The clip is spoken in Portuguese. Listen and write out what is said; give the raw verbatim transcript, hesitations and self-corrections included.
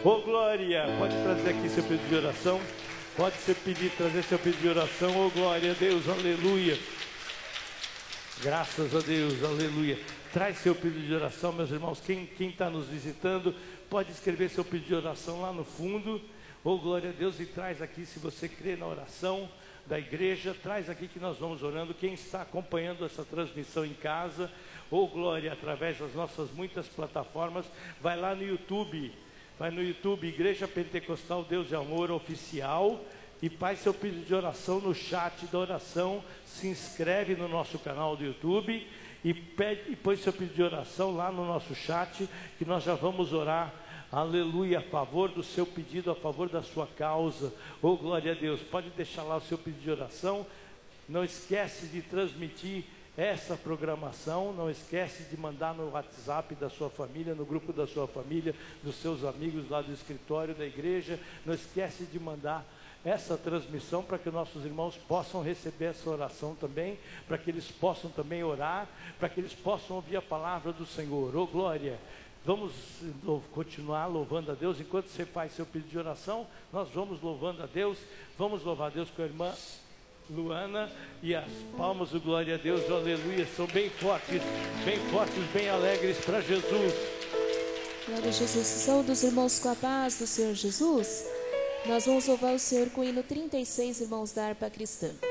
Ô Glória, pode trazer aqui seu pedido de oração. Pode ser pedir, trazer seu pedido de oração. Ô glória a Deus, aleluia. Graças a Deus, aleluia. Traz seu pedido de oração, meus irmãos. Quem está nos visitando, pode escrever seu pedido de oração lá no fundo. Ô glória a Deus, e traz aqui, se você crê na oração da igreja, traz aqui que nós vamos orando. Quem está acompanhando essa transmissão em casa, ô glória, através das nossas muitas plataformas, vai lá no YouTube, vai no YouTube, Igreja Pentecostal Deus de Amor Oficial, e faz seu pedido de oração no chat da oração, se inscreve no nosso canal do YouTube, e, pede, e põe seu pedido de oração lá no nosso chat, que nós já vamos orar, aleluia, a favor do seu pedido, a favor da sua causa. Oh glória a Deus, pode deixar lá o seu pedido de oração. Não esquece de transmitir essa programação, não esquece de mandar no WhatsApp da sua família, no grupo da sua família, dos seus amigos lá do escritório da igreja. Não esquece de mandar essa transmissão para que nossos irmãos possam receber essa oração também, para que eles possam também orar, para que eles possam ouvir a palavra do Senhor. Oh glória! Vamos continuar louvando a Deus. Enquanto você faz seu pedido de oração, nós vamos louvando a Deus. Vamos louvar a Deus com a irmã Luana, e as palmas do glória a Deus, aleluia, são bem fortes, bem fortes, bem alegres para Jesus. Glória a Jesus. Saúde os irmãos com a paz do Senhor Jesus. Nós vamos louvar o Senhor com o hino trinta e seis, irmãos da harpa cristã.